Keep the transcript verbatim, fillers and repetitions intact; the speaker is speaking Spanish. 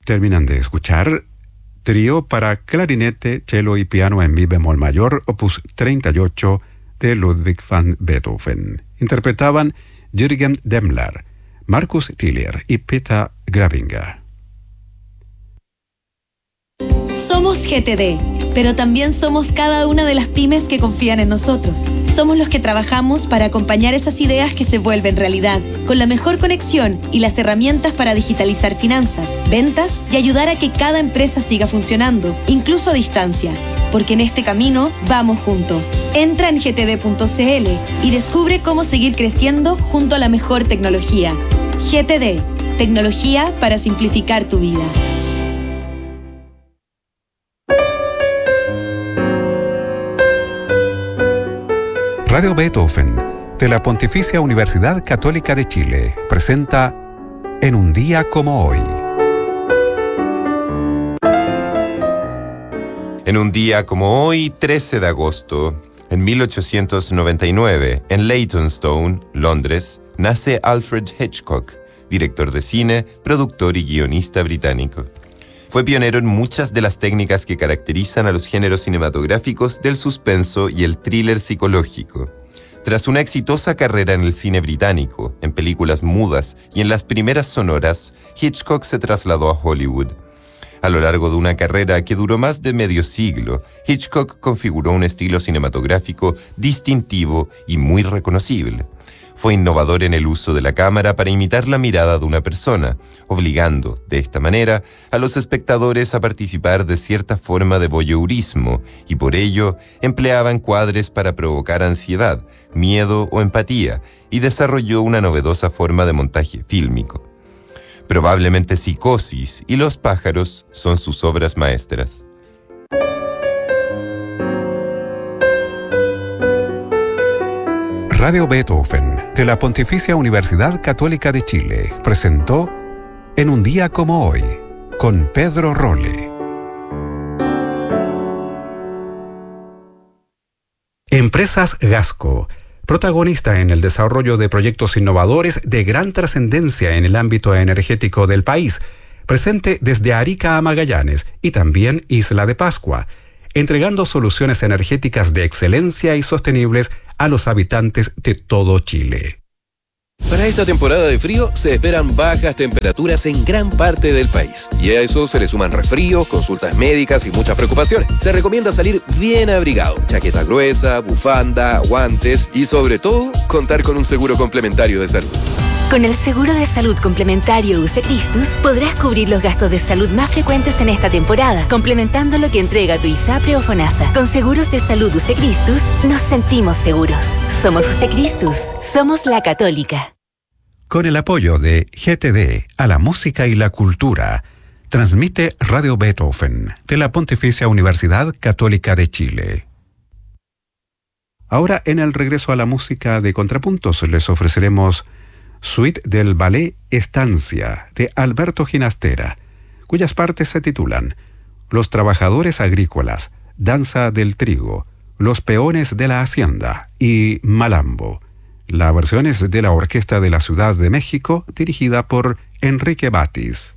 Terminan de escuchar Trío para clarinete, cello y piano en mi bemol mayor, opus treinta y ocho de Ludwig van Beethoven. Interpretaban Jürgen Demmler, Markus Tiller y Peter Gravinger. Somos G T D, pero también somos cada una de las pymes que confían en nosotros. Somos los que trabajamos para acompañar esas ideas que se vuelven realidad, con la mejor conexión y las herramientas para digitalizar finanzas, ventas y ayudar a que cada empresa siga funcionando, incluso a distancia. Porque en este camino vamos juntos. Entra en g t d punto c l y descubre cómo seguir creciendo junto a la mejor tecnología. G T D, tecnología para simplificar tu vida. Radio Beethoven, de la Pontificia Universidad Católica de Chile, presenta En un día como hoy. En un día como hoy, trece de agosto, en mil ochocientos noventa y nueve, en Leytonstone, Londres, nace Alfred Hitchcock, director de cine, productor y guionista británico. Fue pionero en muchas de las técnicas que caracterizan a los géneros cinematográficos del suspenso y el thriller psicológico. Tras una exitosa carrera en el cine británico, en películas mudas y en las primeras sonoras, Hitchcock se trasladó a Hollywood. A lo largo de una carrera que duró más de medio siglo, Hitchcock configuró un estilo cinematográfico distintivo y muy reconocible. Fue innovador en el uso de la cámara para imitar la mirada de una persona, obligando, de esta manera, a los espectadores a participar de cierta forma de voyeurismo, y por ello empleaba encuadres para provocar ansiedad, miedo o empatía, y desarrolló una novedosa forma de montaje fílmico. Probablemente Psicosis y Los pájaros son sus obras maestras. Radio Beethoven, de la Pontificia Universidad Católica de Chile, presentó En un día como hoy, con Pedro Rolle. Empresas Gasco, protagonista en el desarrollo de proyectos innovadores de gran trascendencia en el ámbito energético del país, presente desde Arica a Magallanes y también Isla de Pascua, entregando soluciones energéticas de excelencia y sostenibles a los habitantes de todo Chile. Para esta temporada de frío se esperan bajas temperaturas en gran parte del país. Y a eso se le suman resfríos, consultas médicas y muchas preocupaciones. Se recomienda salir bien abrigado, chaqueta gruesa, bufanda, guantes y sobre todo, contar con un seguro complementario de salud. Con el seguro de salud complementario U C Christus podrás cubrir los gastos de salud más frecuentes en esta temporada, complementando lo que entrega tu ISAPRE o FONASA. Con seguros de salud U C Christus nos sentimos seguros. Somos U C Christus, somos la Católica. Con el apoyo de G T D a la música y la cultura, transmite Radio Beethoven de la Pontificia Universidad Católica de Chile. Ahora, en el regreso a la música de contrapuntos, les ofreceremos Suite del ballet Estancia de Alberto Ginastera, cuyas partes se titulan Los trabajadores agrícolas, Danza del trigo, Los peones de la hacienda y Malambo. La versión es de la Orquesta de la Ciudad de México, dirigida por Enrique Batis.